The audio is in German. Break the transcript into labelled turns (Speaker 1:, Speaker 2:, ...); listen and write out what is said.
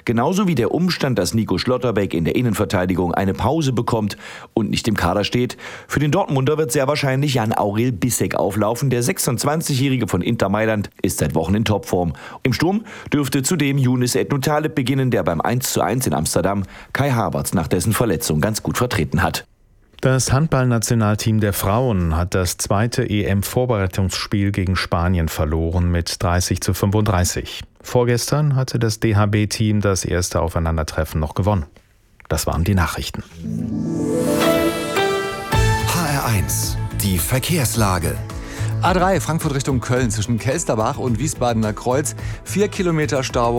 Speaker 1: Genauso wie der Umstand, dass Nico Schlotterbeck in der Innenverteidigung eine Pause bekommt und nicht im Kader steht. Für den Dortmunder wird sehr wahrscheinlich Jan-Aurel Bissek auflaufen. Der 26-Jährige von Inter Mailand ist seit Wochen in Topform. Im Sturm dürfte zudem Younes Ednutaleb beginnen, der beim 1:1 in Amsterdam Kai Havertz nach dessen Verletzung ganz gut vertreten hat.
Speaker 2: Das Handballnationalteam der Frauen hat das zweite EM-Vorbereitungsspiel gegen Spanien verloren mit 30:35. Vorgestern hatte das DHB-Team das erste Aufeinandertreffen noch gewonnen. Das waren die Nachrichten.
Speaker 3: HR1, die Verkehrslage.
Speaker 4: A3 Frankfurt Richtung Köln zwischen Kelsterbach und Wiesbadener Kreuz. 4 Kilometer Stau